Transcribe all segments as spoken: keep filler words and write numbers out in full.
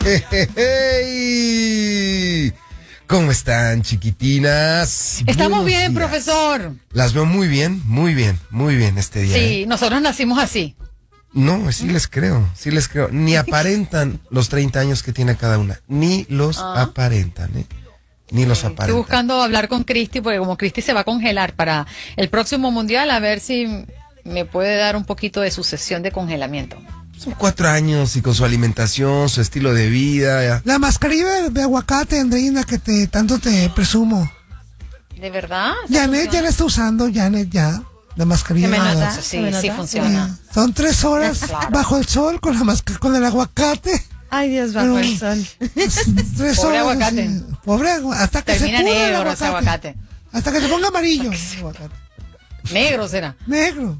Hey, ¿cómo están, chiquitinas? Estamos Buenos bien, días. Profesor. Las veo muy bien, muy bien, muy bien este día. Sí, ¿eh? nosotros nacimos así. No, sí les creo, sí les creo. Ni aparentan los treinta años que tiene cada una. Ni los Ah. aparentan, ¿eh? Ni los aparentan. Estoy buscando hablar con Cristi, porque como Cristi se va a congelar para el próximo mundial, a ver si me puede dar un poquito de su sesión de congelamiento. Son cuatro años y con su alimentación, su estilo de vida. Ya. La mascarilla de aguacate, Andreina, que te tanto te presumo. ¿De verdad? Janet ya la está usando, Janet ya. La mascarilla. Se me de nota, aguacate. sí, sí funciona. Son tres horas Claro. bajo el sol con la masca- con el aguacate. Ay, Dios, bajo Pero- el sol. Tres Pobre horas aguacate. así. Pobre aguacate. Hasta que Termina se pudra el negro ese aguacate. Hasta que se ponga amarillo. el aguacate. Negro será. Negro.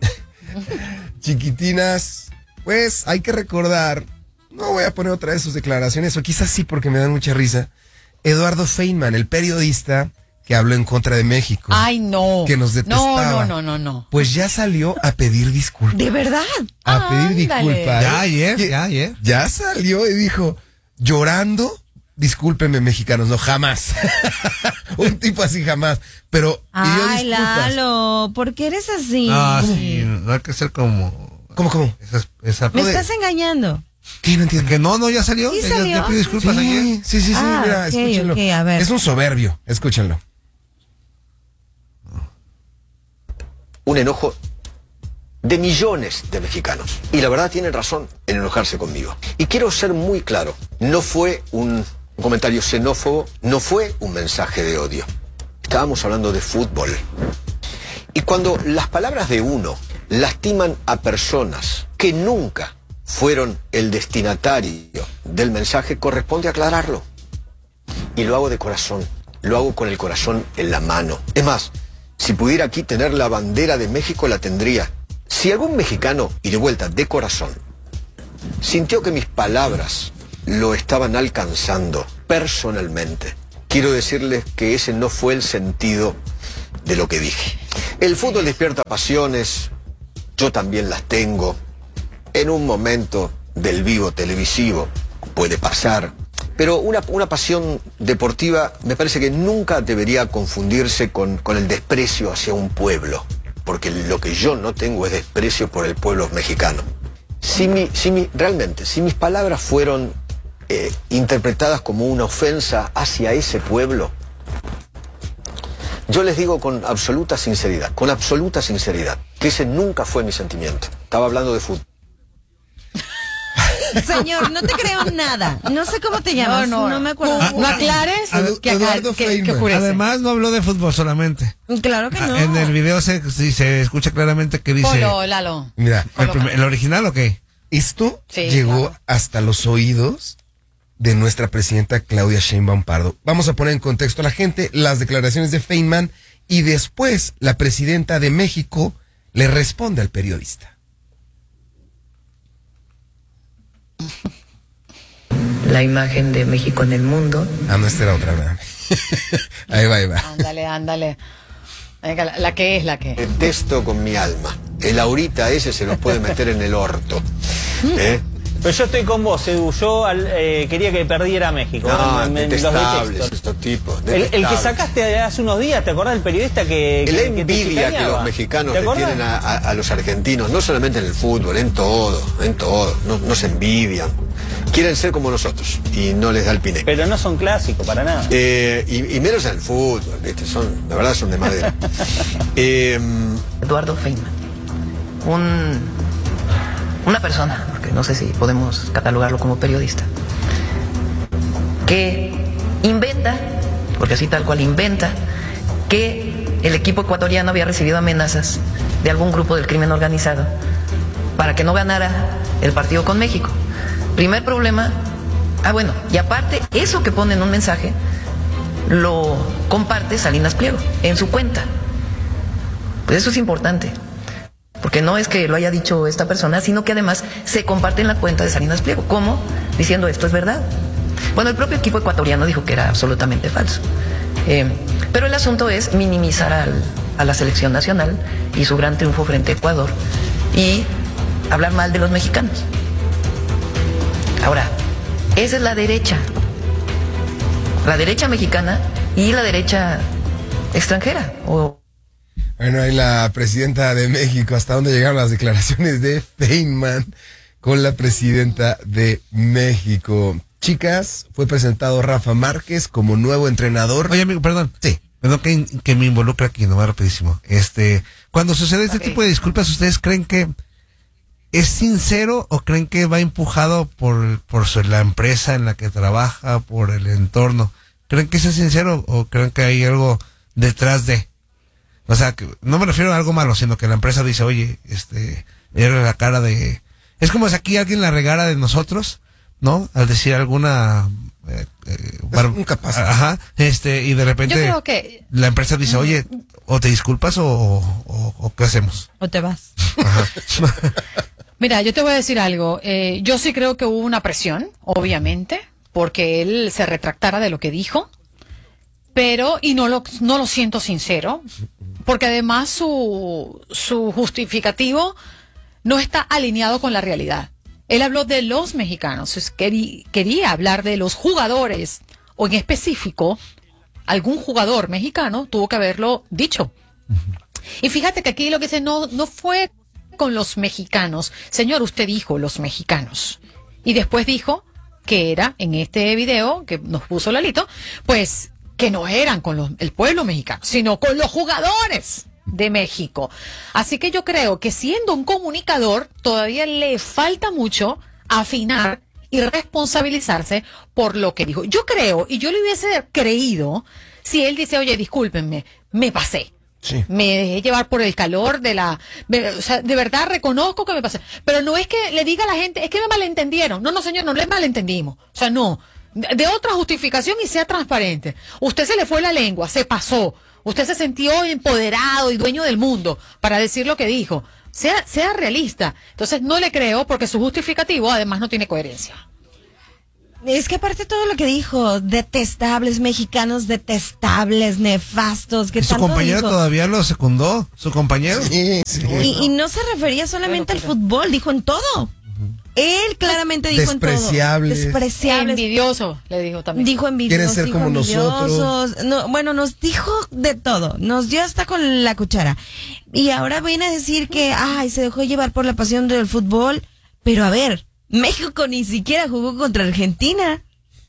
Chiquitinas, pues hay que recordar, no voy a poner otra de sus declaraciones, o quizás sí porque me dan mucha risa, Eduardo Feynman, el periodista que habló en contra de México. Ay, no. Que nos No, detestaba. no, no, no, no. Pues ya salió a pedir disculpas. ¿De verdad? A pedir Ándale. disculpas. Ya ayer, Que- ya ayer. Ya salió y dijo, llorando, discúlpenme mexicanos, no, jamás. Un tipo así jamás. Pero pidió Ay, disculpas. Lalo, ¿por qué eres así? Ah, sí, no hay que ser como ¿Cómo, cómo? esa, esa Me de- estás engañando. ¿Qué? No entiendo. que no, no, ya salió. ¿Sí ya, ya- salió? ya pidió disculpas ayer. Sí, sí, sí, sí, Ah, mira, ok, escúchenlo. ok, a ver. Es un soberbio, escúchenlo. Un enojo de millones de mexicanos. Y la verdad tienen razón en enojarse conmigo. Y quiero ser muy claro, no fue un comentario xenófobo, no fue un mensaje de odio. Estábamos hablando de fútbol. Y cuando las palabras de uno lastiman a personas que nunca fueron el destinatario del mensaje, corresponde aclararlo. Y lo hago de corazón, lo hago con el corazón en la mano. Es más, si pudiera aquí tener la bandera de México, la tendría. Si algún mexicano, y de vuelta, de corazón, sintió que mis palabras lo estaban alcanzando personalmente, quiero decirles que ese no fue el sentido de lo que dije. El fútbol despierta pasiones, yo también las tengo. En un momento del vivo televisivo puede pasar. Pero una, una pasión deportiva me parece que nunca debería confundirse con, con el desprecio hacia un pueblo. Porque lo que yo no tengo es desprecio por el pueblo mexicano. Si mi, si mi, realmente, si mis palabras fueron eh, interpretadas como una ofensa hacia ese pueblo, yo les digo con absoluta sinceridad, con absoluta sinceridad, que ese nunca fue mi sentimiento. Estaba hablando de fútbol. Señor, no te creo nada. No sé cómo te llamas. No, No, no. me acuerdo. No aclares Edu- que, Eduardo que, que Feynman. oscurece. Además, no habló de fútbol solamente. Claro que no. En el video se, sí, se escucha claramente que dice. Polo, Lalo. Mira, ¿El, primer- el original o qué? esto Sí, llegó claro. hasta los oídos de nuestra presidenta Claudia Sheinbaum Pardo. Vamos a poner en contexto a la gente las declaraciones de Feynman y después la presidenta de México le responde al periodista. La imagen de México en el mundo. Ah, no, esta era otra, ¿verdad? Ahí va, ahí va. Ándale, ándale. Venga, la, la que es la que. Detesto con mi alma. El ahorita ese se los puede meter en el orto. ¿Eh? Pero yo estoy con vos, Edu. Yo al- eh, quería que perdiera México. No, Me- me- los detestables detesto. estos tipos. El, el que detestables. sacaste hace unos días, ¿te acordás del periodista que, La que, que te envidia que chicaneaba? los mexicanos ¿Te le acordás? tienen a, a- a los argentinos, no solamente en el fútbol, en todo, en todo. No, no se envidian. Quieren ser como nosotros y no les da el piné. Pero no son clásicos para nada. Eh, y, y menos en el fútbol, ¿viste? Son, la verdad son de madera. Eh, Eduardo Feynman. Un, una persona, porque no sé si podemos catalogarlo como periodista, que inventa, porque así tal cual inventa, que el equipo ecuatoriano había recibido amenazas de algún grupo del crimen organizado para que no ganara el partido con México. Primer problema, ah bueno, y aparte, eso que pone en un mensaje, lo comparte Salinas Pliego en su cuenta. Pues eso es importante, porque no es que lo haya dicho esta persona, sino que además se comparte en la cuenta de Salinas Pliego. ¿Cómo? Diciendo esto es verdad. Bueno, el propio equipo ecuatoriano dijo que era absolutamente falso. Eh, pero el asunto es minimizar al, a la selección nacional y su gran triunfo frente a Ecuador y hablar mal de los mexicanos. Ahora, Esa es la derecha. La derecha mexicana y la derecha extranjera. O... Bueno, ahí la presidenta de México, ¿hasta dónde llegaron las declaraciones de Feynman con la presidenta de México? Chicas, fue presentado Rafa Márquez como nuevo entrenador. Oye, amigo, perdón. Sí. Perdón que, que me involucre aquí, nomás rapidísimo. Este, cuando sucede este tipo de disculpas, ¿ustedes creen que es sincero o creen que va empujado por, por su- la empresa en la que trabaja, por el entorno? ¿Creen que eso es sincero o creen que hay algo detrás de? O sea, que no me refiero a algo malo, sino que la empresa dice, oye, este, era la cara de... Es como si aquí alguien la regara de nosotros, ¿no? Al decir alguna... Eh, eh, bar- nunca pasa. Ajá, este, y de repente Yo creo que la empresa dice, oye, o te disculpas o, o, o qué hacemos. O te vas. Mira, yo te voy a decir algo. Eh, yo sí creo que hubo una presión, obviamente, porque él se retractara de lo que dijo, pero, y no lo, no lo siento sincero, porque además su, su justificativo no está alineado con la realidad. Él habló de los mexicanos, es- querí- quería hablar de los jugadores, o en específico, algún jugador mexicano tuvo que haberlo dicho. Y fíjate que aquí lo que dice no, no fue con los mexicanos. Señor, usted dijo los mexicanos. Y después dijo que era, en este video que nos puso Lalito, pues que no eran con los- el pueblo mexicano, sino con los jugadores de México. Así que yo creo que siendo un comunicador, todavía le falta mucho afinar y responsabilizarse por lo que dijo. Yo creo, y yo le hubiese creído, si él dice, oye, discúlpenme, me pasé. Sí. Me dejé llevar por el calor de la... me- o sea, de verdad reconozco que me pasé. Pero no es que le diga a la gente, es que me malentendieron. No, no, señor, no le malentendimos. O sea, no. De, de otra justificación y sea transparente. Usted se le fue la lengua, se pasó. Usted se sintió empoderado y dueño del mundo para decir lo que dijo. Sea, sea realista. Entonces no le creo porque su justificativo además no tiene coherencia. Es que aparte todo lo que dijo, detestables mexicanos, detestables, nefastos, que Y su tanto compañero dijo. todavía lo secundó, su compañero. Sí, sí. Y, y no se refería solamente al fútbol, dijo en todo. Él claramente dijo en todo. Despreciables. Despreciables. Envidioso, le dijo también. Dijo envidiosos, Quieren ser dijo como nosotros. envidiosos. No, bueno, nos dijo de todo. Nos dio hasta con la cuchara. Y ahora viene a decir que, ay, se dejó llevar por la pasión del fútbol. Pero a ver, México ni siquiera jugó contra Argentina.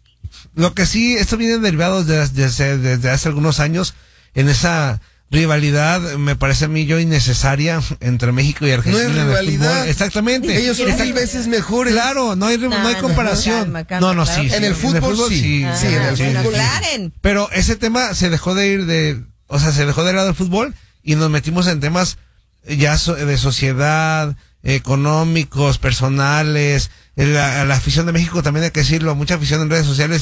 Lo que sí, esto viene derivado desde, desde, desde hace algunos años en esa rivalidad, me parece a mí yo innecesaria entre México y Argentina. No es en el rivalidad. fútbol. Exactamente. Ellos son Exact- mil veces mejores. Claro, no hay, no, No, hay no, comparación. calma, calma, no, no, claro sí, que sí. En el fútbol, sí. sí. Sí, en el sí, fútbol, sí. Aclaren. Pero ese tema se dejó de ir de, o sea, se dejó de lado del fútbol y nos metimos en temas ya so- de sociedad, económicos, personales. La, la afición de México también hay que decirlo, mucha afición en redes sociales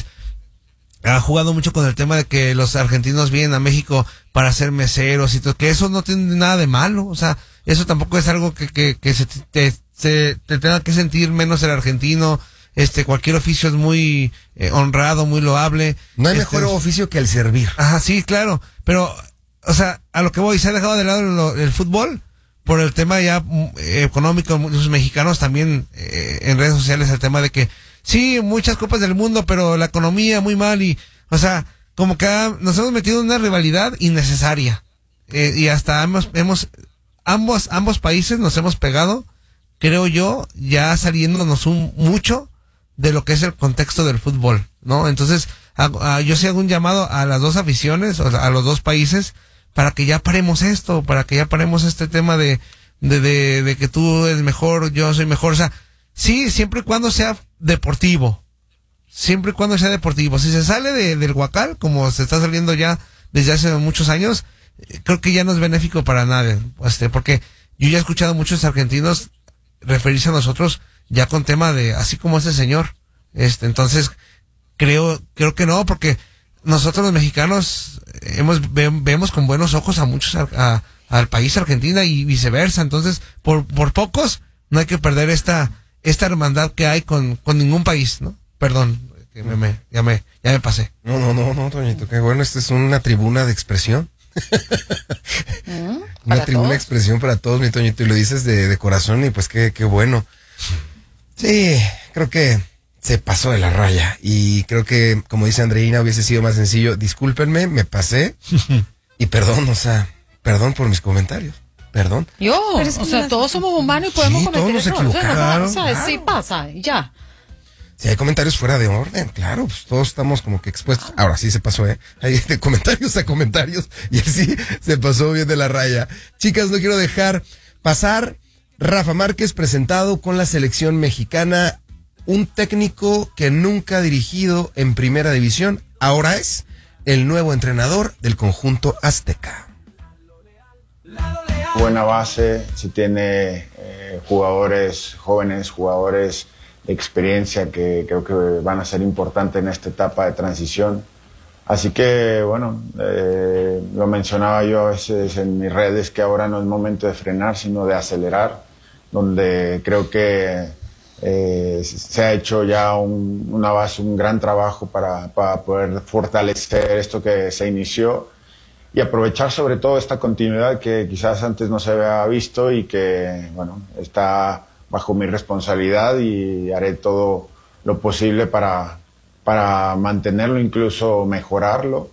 ha jugado mucho con el tema de que los argentinos vienen a México para ser meseros y todo, que eso no tiene nada de malo, o sea, eso tampoco es algo que, que, que se te, se te tenga que sentir menos el argentino. Este, cualquier oficio es muy eh, honrado, muy loable. No hay Este, mejor oficio que el servir. Ajá, sí, claro. Pero, o sea, a lo que voy, se ha dejado de lado lo- el fútbol por el tema ya mm, eh, económico. Muchos mexicanos también eh, en redes sociales, el tema de que sí, muchas copas del mundo, pero la economía muy mal y, o sea, como que ha- nos hemos metido en una rivalidad innecesaria. Eh, y hasta hemos, hemos, ambos, ambos países nos hemos pegado, creo yo, ya saliéndonos un, mucho de lo que es el contexto del fútbol, ¿no? Entonces, hago- a- yo sí hago un llamado a las dos aficiones, o sea, a los dos países, para que ya paremos esto, para que ya paremos este tema de, de, de, de que tú eres mejor, yo soy mejor, o sea, sí, siempre y cuando sea deportivo, siempre y cuando sea deportivo. Si se sale de, del huacal, como se está saliendo ya desde hace muchos años, eh, creo que ya no es benéfico para nadie, este, porque yo ya he escuchado a muchos argentinos referirse a nosotros ya con tema de así como ese señor, este, entonces creo creo que no, porque nosotros los mexicanos hemos ve- vemos con buenos ojos a muchos a- a- al país Argentina y viceversa, entonces por por pocos no hay que perder esta esta hermandad que hay con con ningún país, ¿no? Perdón, que me, me- ya me ya me pasé. No, no, no, no, Toñito, qué bueno, esta es una tribuna de expresión. Una para tribuna de todos. expresión para todos, mi Toñito, y lo dices de, de corazón y pues qué, qué bueno. Sí, creo que se pasó de la raya. Y creo que, como dice Andreina, hubiese sido más sencillo. Discúlpenme, me pasé. Y perdón, o sea, perdón por mis comentarios. Perdón. Yo, Pero es que o sea, no- todos somos humanos y podemos Sí, cometer todos nos errores. O sea, no equivocamos, pasa, o sea, claro. sí pasa, y ya. Si hay comentarios fuera de orden, claro, pues todos estamos como que expuestos. Ahora sí se pasó, ¿eh? Hay de comentarios a comentarios y él sí se pasó bien de la raya. Chicas, no quiero dejar pasar Rafa Márquez presentado con la selección mexicana, un técnico que nunca ha dirigido en primera división, ahora es el nuevo entrenador del conjunto azteca. Buena base, se tiene eh, jugadores jóvenes, jugadores de experiencia que creo que van a ser importantes en esta etapa de transición. Así que, bueno, eh, lo mencionaba yo a veces en mis redes que ahora no es momento de frenar, sino de acelerar, donde creo que eh, se ha hecho ya un, una base, un gran trabajo para, para poder fortalecer esto que se inició y aprovechar sobre todo esta continuidad que quizás antes no se había visto y que, bueno, está bajo mi responsabilidad y haré todo lo posible para, para mantenerlo, incluso mejorarlo.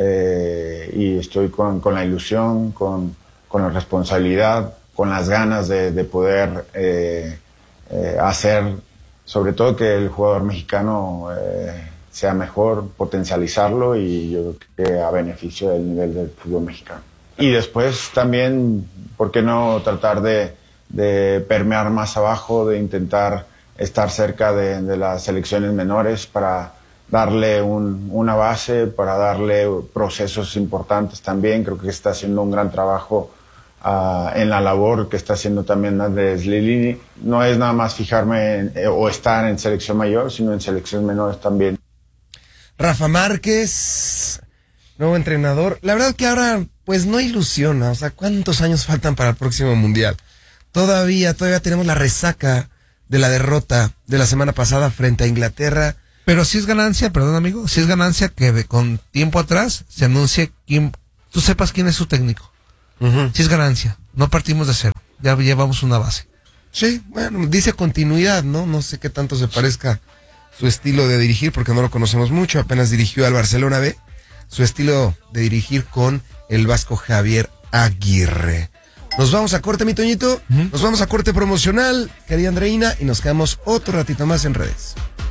Eh, y estoy con, con la ilusión, con, con la responsabilidad, con las ganas de, de poder eh, eh, hacer, sobre todo que el jugador mexicano eh, sea mejor, potencializarlo y yo creo que a beneficio del nivel del fútbol mexicano. Y después también, ¿por qué no tratar de, de permear más abajo, de intentar estar cerca de, de las selecciones menores para darle un, una base, para darle procesos importantes también? Creo que está haciendo un gran trabajo uh, en la labor que está haciendo también Andrés Lilini. No es nada más fijarme en, eh, o estar en selección mayor, sino en selecciones menores también. Rafa Márquez, nuevo entrenador. La verdad que ahora, pues no ilusiona. O sea, ¿cuántos años faltan para el próximo mundial? Todavía, todavía tenemos la resaca de la derrota de la semana pasada frente a Inglaterra. Pero sí es ganancia, perdón amigo, sí es ganancia que de, con tiempo atrás se anuncie quién, tú sepas quién es su técnico. Uh-huh. Sí es ganancia, no partimos de cero, ya llevamos una base. Sí, bueno, dice continuidad, ¿no? No sé qué tanto se parezca su estilo de dirigir, porque no lo conocemos mucho, apenas dirigió al Barcelona B, su estilo de dirigir con el vasco Javier Aguirre. Nos vamos a corte, mi Toñito, uh-huh. Nos vamos a corte promocional, querida Andreina, y nos quedamos otro ratito más en redes.